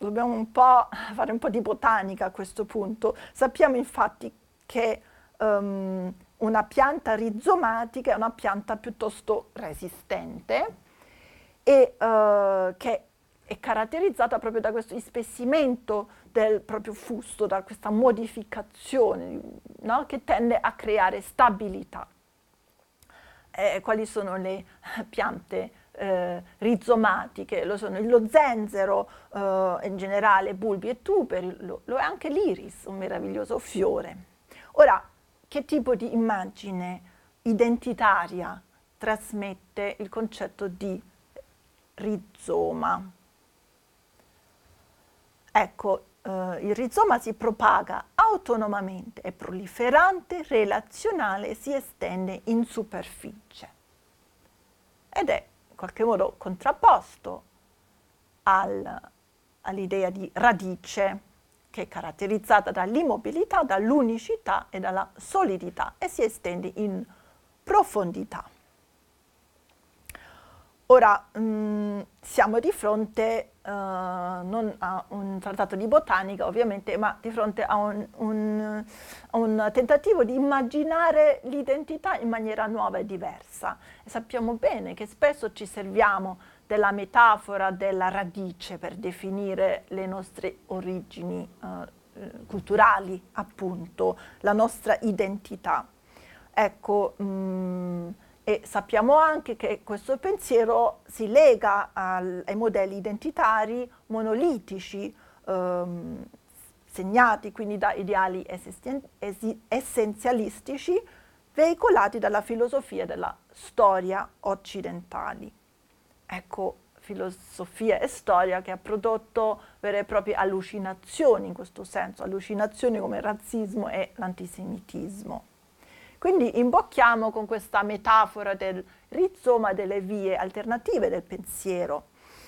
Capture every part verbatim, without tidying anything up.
dobbiamo un po' fare un po' di botanica a questo punto. Sappiamo infatti che um, una pianta rizomatica è una pianta piuttosto resistente e uh, che è caratterizzata proprio da questo ispessimento del proprio fusto, da questa modificazione, no? Che tende a creare stabilità. Eh, quali sono le piante eh, rizomatiche? Lo sono lo zenzero, eh, in generale bulbi e tuberi, lo, lo è anche l'iris, un meraviglioso fiore. Ora, che tipo di immagine identitaria trasmette il concetto di rizoma? Ecco, eh, il rizoma si propaga autonomamente, è proliferante, relazionale e si estende in superficie. Ed è in qualche modo contrapposto al, all'idea di radice, che è caratterizzata dall'immobilità, dall'unicità e dalla solidità e si estende in profondità. Ora, mh, siamo di fronte uh, non a un trattato di botanica, ovviamente, ma di fronte a un, un, a un tentativo di immaginare l'identità in maniera nuova e diversa. E sappiamo bene che spesso ci serviamo della metafora della radice per definire le nostre origini uh, culturali, appunto, la nostra identità. Ecco, mh, e sappiamo anche che questo pensiero si lega al, ai modelli identitari monolitici, ehm, segnati quindi da ideali essenzialistici, veicolati dalla filosofia della storia occidentali. Ecco, filosofia e storia che ha prodotto vere e proprie allucinazioni in questo senso, allucinazioni come il razzismo e l'antisemitismo. Quindi imbocchiamo con questa metafora del rizoma delle vie alternative del pensiero,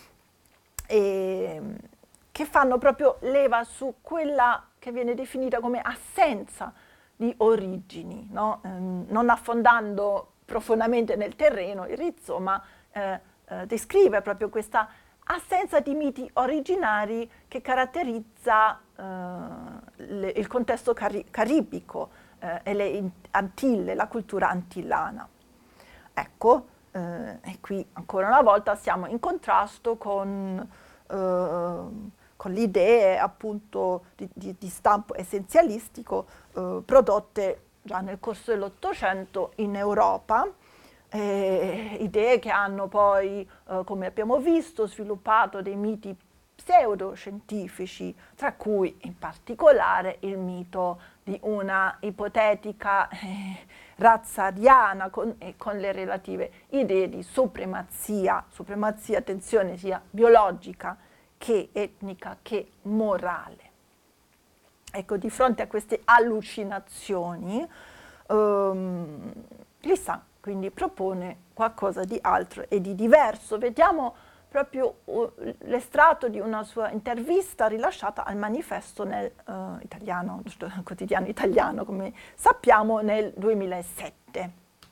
e, che fanno proprio leva su quella che viene definita come assenza di origini, no? ehm, non affondando profondamente nel terreno, il rizoma eh, eh, descrive proprio questa assenza di miti originari che caratterizza eh, le, il contesto cari- caribico, Eh, e le Antille, la cultura antillana. Ecco, eh, e qui ancora una volta siamo in contrasto con, eh, con le idee appunto di, di, di stampo essenzialistico eh, prodotte già nel corso dell'Ottocento in Europa, eh, idee che hanno poi, eh, come abbiamo visto, sviluppato dei miti pseudoscientifici, tra cui in particolare il mito di una ipotetica eh, razza ariana con, e con le relative idee di supremazia, supremazia, attenzione, sia biologica che etnica che morale. Ecco, di fronte a queste allucinazioni, ehm, Glissant quindi propone qualcosa di altro e di diverso. Vediamo proprio uh, l'estratto di una sua intervista rilasciata al Manifesto nel uh, italiano, quotidiano italiano, come sappiamo, nel duemilasette.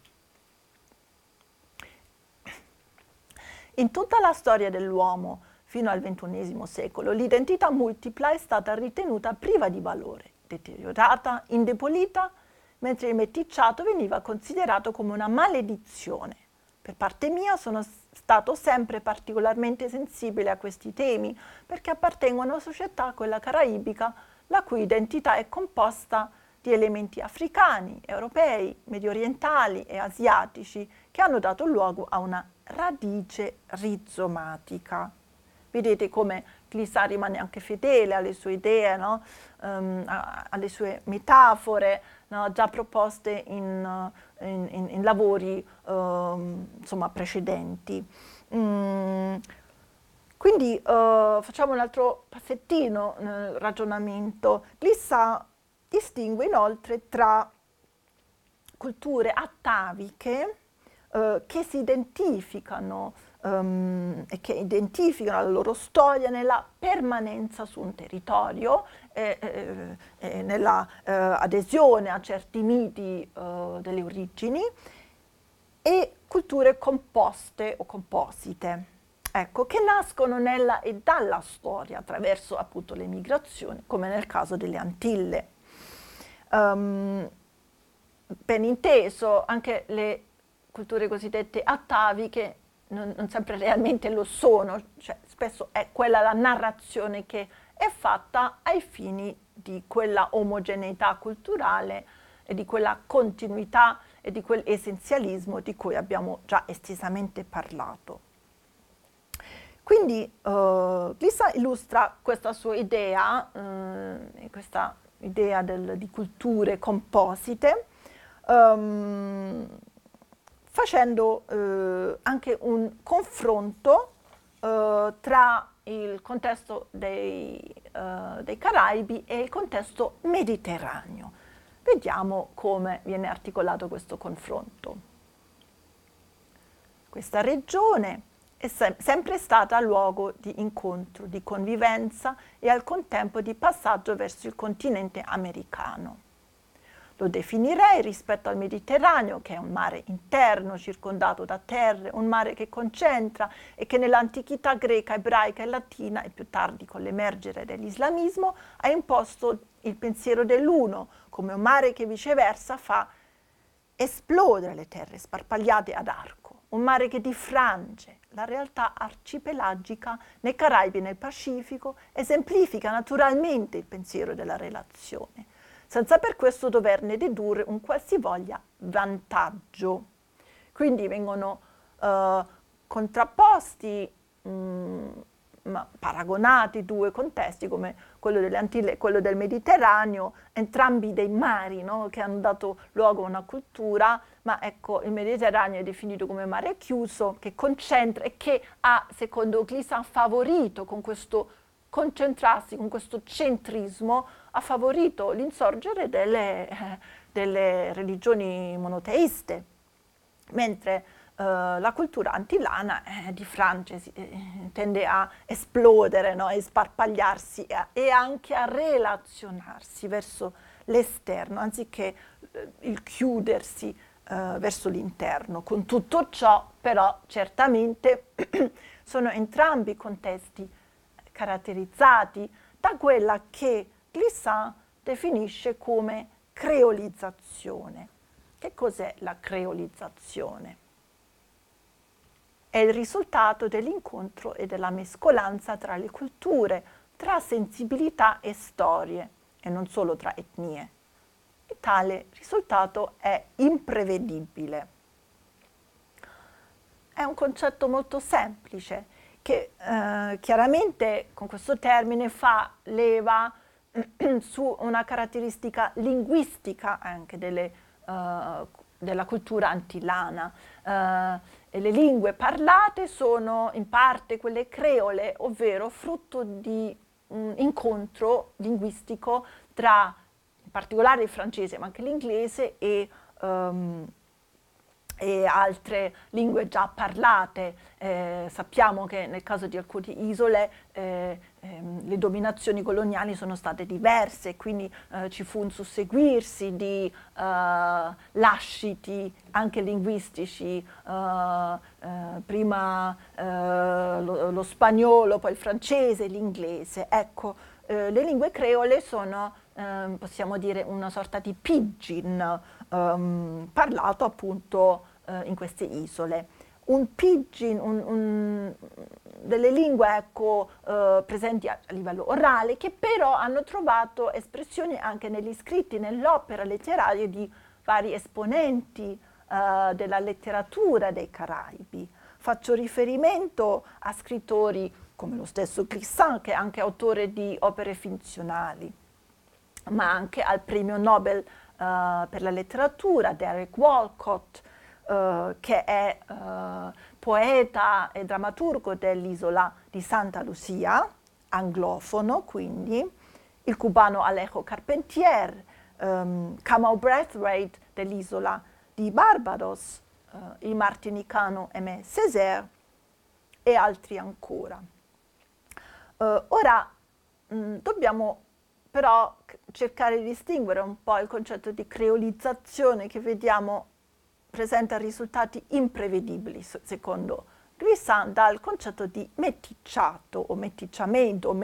In tutta la storia dell'uomo, fino al ventunesimo secolo, l'identità multipla è stata ritenuta priva di valore, deteriorata, indebolita, mentre il meticciato veniva considerato come una maledizione. Per parte mia sono stato sempre particolarmente sensibile a questi temi, perché appartengo a una società, quella caraibica, la cui identità è composta di elementi africani, europei, mediorientali e asiatici, che hanno dato luogo a una radice rizomatica. Vedete come Glissant rimane anche fedele alle sue idee, no? um, a, alle sue metafore, no? Già proposte in, in, in, in lavori um, insomma, precedenti. Mm. Quindi uh, facciamo un altro passettino nel ragionamento. Glissant distingue inoltre tra culture ataviche uh, che si identificano Um, e che identificano la loro storia nella permanenza su un territorio e, e, e nella uh, adesione a certi miti uh, delle origini, e culture composte o composite. ecco, che nascono nella e dalla storia attraverso appunto le migrazioni, come nel caso delle Antille. Um, ben inteso, anche le culture cosiddette ataviche non, non sempre realmente lo sono, cioè spesso è quella la narrazione che è fatta ai fini di quella omogeneità culturale e di quella continuità e di quell'essenzialismo di cui abbiamo già estesamente parlato. Quindi uh, Glissant illustra questa sua idea, uh, questa idea del, di culture composite, um, facendo uh, anche un confronto uh, tra il contesto dei, uh, dei Caraibi e il contesto mediterraneo. Vediamo come viene articolato questo confronto. Questa regione è sem- sempre stata luogo di incontro, di convivenza e al contempo di passaggio verso il continente americano. Lo definirei rispetto al Mediterraneo, che è un mare interno circondato da terre, un mare che concentra e che nell'antichità greca, ebraica e latina e più tardi con l'emergere dell'islamismo ha imposto il pensiero dell'uno, come un mare che viceversa fa esplodere le terre sparpagliate ad arco, un mare che diffrange la realtà arcipelagica nei Caraibi e nel Pacifico, esemplifica naturalmente il pensiero della relazione, senza per questo doverne dedurre un qualsivoglia vantaggio. Quindi vengono uh, contrapposti, mh, ma paragonati due contesti come quello delle Antille e quello del Mediterraneo, entrambi dei mari, no? Che hanno dato luogo a una cultura, ma ecco il Mediterraneo è definito come mare chiuso, che concentra e che ha, secondo Glissant, favorito con questo concentrarsi, con questo centrismo, ha favorito l'insorgere delle, eh, delle religioni monoteiste, mentre Uh, la cultura antillana eh, di Francia eh, tende a esplodere, no? E sparpagliarsi a, e anche a relazionarsi verso l'esterno, anziché eh, il chiudersi eh, verso l'interno. Con tutto ciò, però, certamente sono entrambi contesti caratterizzati da quella che Glissant definisce come creolizzazione. Che cos'è la creolizzazione? È il risultato dell'incontro e della mescolanza tra le culture, tra sensibilità e storie, e non solo tra etnie. E tale risultato è imprevedibile. È un concetto molto semplice, che eh, chiaramente con questo termine fa leva su una caratteristica linguistica anche delle, uh, della cultura antillana. Uh, e le lingue parlate sono in parte quelle creole, ovvero frutto di un incontro linguistico tra in particolare il francese, ma anche l'inglese e um, e altre lingue già parlate. Eh, sappiamo che nel caso di alcune isole eh, ehm, le dominazioni coloniali sono state diverse, quindi eh, ci fu un susseguirsi di eh, lasciti anche linguistici, eh, eh, prima eh, lo, lo spagnolo, poi il francese, l'inglese. Ecco, eh, le lingue creole sono, eh, possiamo dire, una sorta di pidgin, Um, parlato appunto uh, in queste isole. Un pidgin, un, un, delle lingue ecco, uh, presenti a, a livello orale, che però hanno trovato espressioni anche negli scritti, nell'opera letteraria di vari esponenti uh, della letteratura dei Caraibi. Faccio riferimento a scrittori come lo stesso Glissant, che è anche autore di opere finzionali, ma anche al premio Nobel Uh, per la letteratura, Derek Walcott, uh, che è uh, poeta e drammaturgo dell'isola di Santa Lucia, anglofono quindi, il cubano Alejo Carpentier, um, Kamau Brathwaite dell'isola di Barbados, uh, il martinicano Aimé Césaire e altri ancora. Uh, ora mh, dobbiamo però cercare di distinguere un po' il concetto di creolizzazione che vediamo presenta risultati imprevedibili secondo Glissant dal concetto di meticciato o meticciamento o